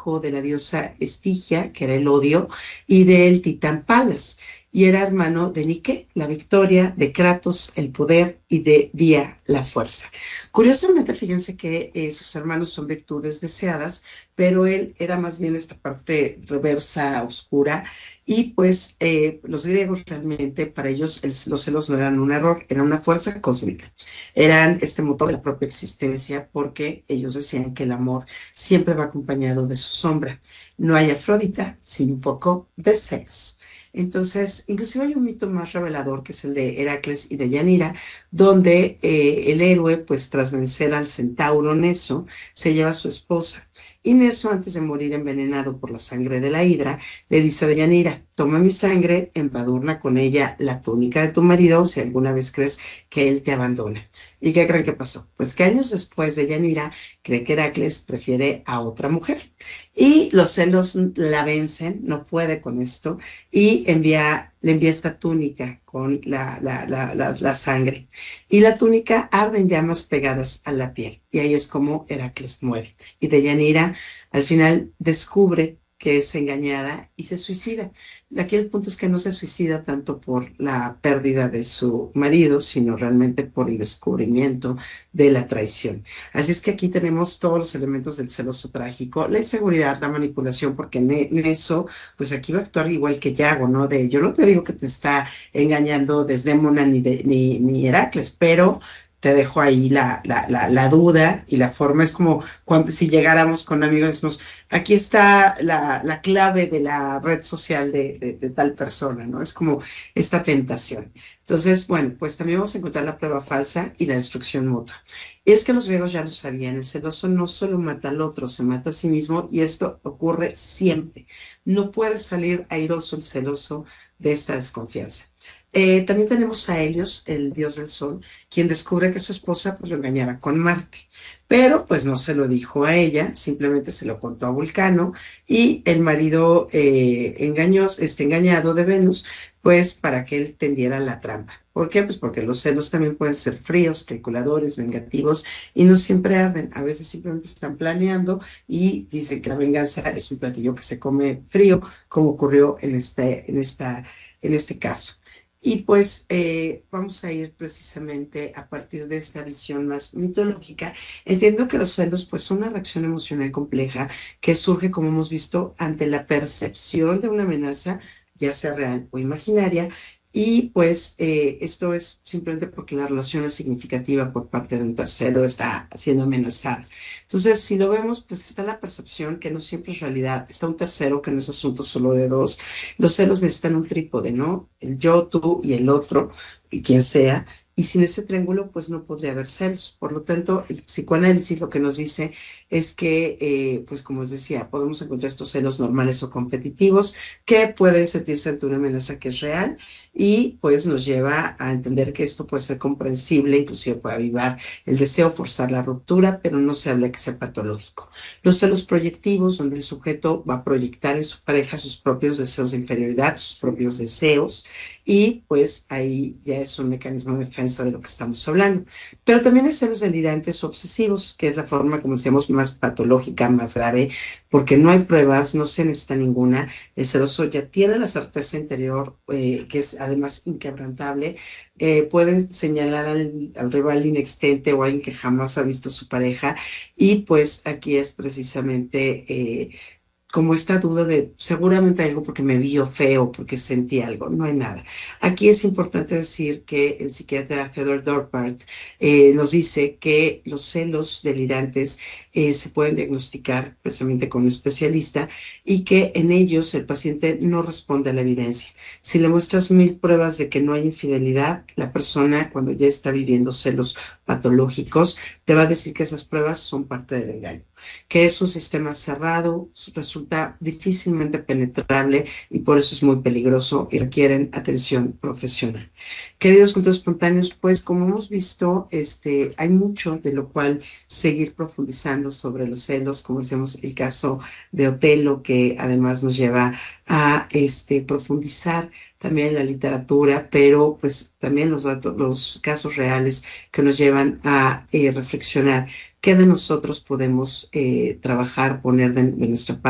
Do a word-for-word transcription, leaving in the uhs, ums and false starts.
hijo de la diosa Estigia, que era el odio, y del titán Palas, y era hermano de Nike, la victoria, de Kratos, el poder, y de Día, la fuerza. Curiosamente, fíjense que eh, sus hermanos son virtudes deseadas, pero él era más bien esta parte reversa, oscura, y pues eh, los griegos realmente, para ellos el- los celos no eran un error, era una fuerza cósmica, eran este motor de la propia existencia, porque ellos decían que el amor siempre va acompañado de su sombra. No hay Afrodita sin un poco de celos. Entonces, inclusive hay un mito más revelador que es el de Heracles y de Yanira, donde eh, el héroe, pues tras vencer al centauro Neso, se lleva a su esposa. Y Neso, antes de morir envenenado por la sangre de la hidra, le dice a Deyanira: toma mi sangre, embadurna con ella la túnica de tu marido si alguna vez crees que él te abandona. ¿Y qué creen que pasó? Pues que años después Deyanira cree que Heracles prefiere a otra mujer. Y los celos la vencen, no puede con esto, y envía, le envía esta túnica con la, la, la, la, la sangre. Y la túnica arde en llamas pegadas a la piel. Y ahí es como Heracles muere. Y Deyanira al final descubre que es engañada y se suicida. Aquí el punto es que no se suicida tanto por la pérdida de su marido, sino realmente por el descubrimiento de la traición. Así es que aquí tenemos todos los elementos del celoso trágico, la inseguridad, la manipulación, porque en, en eso, pues aquí va a actuar igual que Yago, ¿no? De yo no te digo que te está engañando Desdémona ni, de, ni, ni Heracles, pero te dejo ahí la, la, la, la duda y la forma. Es como cuando si llegáramos con amigos y decimos, aquí está la, la clave de la red social de, de, de tal persona, ¿no? Es como esta tentación. Entonces, bueno, pues también vamos a encontrar la prueba falsa y la destrucción mutua. Y es que los griegos ya lo sabían, el celoso no solo mata al otro, se mata a sí mismo, y esto ocurre siempre. No puede salir airoso el celoso de esta desconfianza. Eh, también tenemos a Helios, el dios del sol, quien descubre que su esposa pues, lo engañaba con Marte, pero pues no se lo dijo a ella, simplemente se lo contó a Vulcano, y el marido eh, engañó, este, engañado de Venus, pues para que él tendiera la trampa. ¿Por qué? Pues porque los celos también pueden ser fríos, calculadores, vengativos, y no siempre arden. A veces simplemente están planeando y dicen que la venganza es un platillo que se come frío, como ocurrió en este, en esta, en este caso. Y pues eh, vamos a ir precisamente a partir de esta visión más mitológica. Entiendo que los celos pues son una reacción emocional compleja que surge, como hemos visto, ante la percepción de una amenaza, ya sea real o imaginaria, y pues eh, esto es simplemente porque la relación es significativa por parte de un tercero, está siendo amenazada. Entonces, si lo vemos, pues está la percepción que no siempre es realidad, está un tercero que no es asunto solo de dos. Los celos necesitan un trípode, ¿no? El yo, tú y el otro, y quien sea. Y sin ese triángulo, pues no podría haber celos. Por lo tanto, el psicoanálisis lo que nos dice es que, eh, pues como os decía, podemos encontrar estos celos normales o competitivos que pueden sentirse ante una amenaza que es real, y pues nos lleva a entender que esto puede ser comprensible, inclusive puede avivar el deseo, forzar la ruptura, pero no se habla que sea patológico. Los celos proyectivos, donde el sujeto va a proyectar en su pareja sus propios deseos de inferioridad, sus propios deseos, y pues ahí ya es un mecanismo de defensa de lo que estamos hablando. Pero también hay celos delirantes o obsesivos, que es la forma, como decíamos, más patológica, más grave, porque no hay pruebas, no se necesita ninguna. El celoso ya tiene la certeza interior, eh, que es además inquebrantable. Eh, pueden señalar al, al rival inexistente o a alguien que jamás ha visto a su pareja, y pues aquí es precisamente eh, como esta duda de seguramente algo porque me vio feo, porque sentí algo. No hay nada. Aquí es importante decir que el psiquiatra Theodore Dorpart eh, nos dice que los celos delirantes eh, se pueden diagnosticar precisamente con un especialista, y que en ellos el paciente no responde a la evidencia. Si le muestras mil pruebas de que no hay infidelidad, la persona, cuando ya está viviendo celos patológicos, te va a decir que esas pruebas son parte del engaño, que es un sistema cerrado, resulta difícilmente penetrable, y por eso es muy peligroso y requieren atención profesional. Queridos cultos espontáneos, pues como hemos visto, este, hay mucho de lo cual seguir profundizando sobre los celos, como decíamos, el caso de Otelo, que además nos lleva a este, profundizar también en la literatura, pero pues también los datos, los casos reales que nos llevan a eh, reflexionar qué de nosotros podemos eh, trabajar, poner de, de nuestra parte